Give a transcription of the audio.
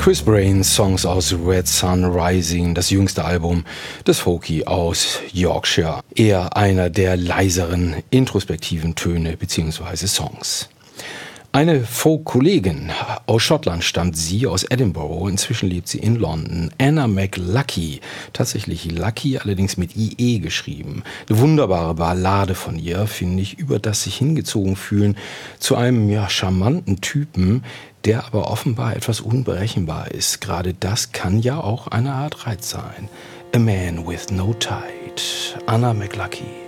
Chris Brain, Songs aus Red Sun Rising, das jüngste Album des Folky aus Yorkshire. Eher einer der leiseren, introspektiven Töne bzw. Songs. Eine Folk-Kollegin aus Schottland stammt sie, aus Edinburgh. Inzwischen lebt sie in London. Anna McLuckie, tatsächlich Lucky, allerdings mit IE geschrieben. Eine wunderbare Ballade von ihr, finde ich, über das sich hingezogen fühlen zu einem charmanten Typen, der aber offenbar etwas unberechenbar ist. Gerade das kann ja auch eine Art Reiz sein. A Man with No Tide. Anna McLuckie.